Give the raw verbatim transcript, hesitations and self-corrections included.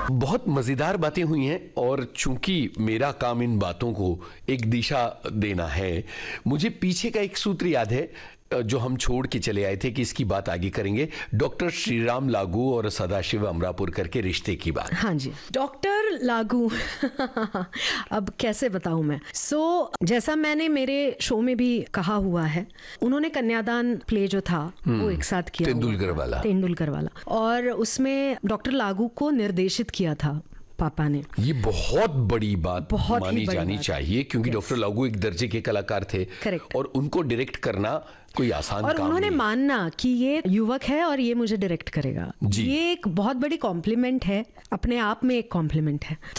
बहुत मजेदार बातें हुई हैं और चूंकि मेरा काम इन बातों को एक दिशा देना है, मुझे पीछे का एक सूत्र याद है जो हम छोड़ के चले आए थे कि इसकी बात आगे करेंगे। डॉक्टर श्रीराम लागू और सदाशिव अमरापुरकर के रिश्ते की बात। हाँ जी, डॉक्टर लागू अब कैसे बताऊं मैं। सो so, जैसा मैंने मेरे शो में भी कहा हुआ है, उन्होंने कन्यादान प्ले जो था वो एक साथ किया, तेंदुलकर वाला तेंदुलकर वाला और उसमें डॉक्टर लागू को निर्देशित किया था पापा ने। ये बहुत बड़ी बात बहुत मानी जानी बात। चाहिए क्योंकि yes. डॉक्टर लागू एक दर्जे के कलाकार थे। Correct. और उनको डायरेक्ट करना कोई आसान और काम उन्होंने नहीं। मानना कि ये युवक है और ये मुझे डायरेक्ट करेगा, जी। ये एक बहुत बड़ी कॉम्प्लीमेंट है, अपने आप में एक कॉम्प्लीमेंट है।